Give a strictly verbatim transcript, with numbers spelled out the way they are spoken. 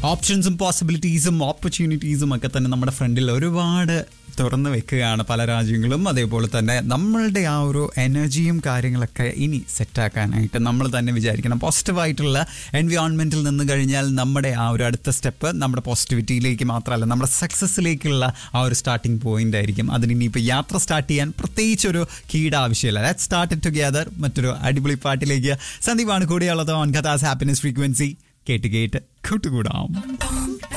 ഓപ്ഷൻസും പോസിബിലിറ്റീസും ഓപ്പർച്യൂണിറ്റീസും ഒക്കെ തന്നെ നമ്മുടെ ഫ്രണ്ടിൽ ഒരുപാട് തുറന്നു വെക്കുകയാണ് പല രാജ്യങ്ങളും. അതേപോലെ തന്നെ നമ്മളുടെ ആ ഒരു എനർജിയും കാര്യങ്ങളൊക്കെ ഇനി സെറ്റാക്കാനായിട്ട് നമ്മൾ തന്നെ വിചാരിക്കണം. പോസിറ്റീവായിട്ടുള്ള എൻവയോൺമെൻറ്റിൽ നിന്ന് കഴിഞ്ഞാൽ നമ്മുടെ ആ ഒരു അടുത്ത സ്റ്റെപ്പ് നമ്മുടെ പോസിറ്റിവിറ്റിയിലേക്ക് മാത്രമല്ല നമ്മുടെ സക്സസ്സിലേക്കുള്ള ആ ഒരു സ്റ്റാർട്ടിംഗ് പോയിന്റ് ആയിരിക്കും. അതിന് ഇനിയിപ്പോൾ യാത്ര സ്റ്റാർട്ട് ചെയ്യാൻ പ്രത്യേകിച്ചൊരു കീട ആവശ്യമില്ല. Let's start it together. മറ്റൊരു അടിപൊളി പാട്ടിലേക്ക് സന്ദീപാണ് കൂടെയുള്ളത് ഓൺ കഥാസ് ഹാപ്പിനെസ് ഫ്രീക്വൻസി. കേട്ട് കേട്ട് കൂട്ടുകൂടാം.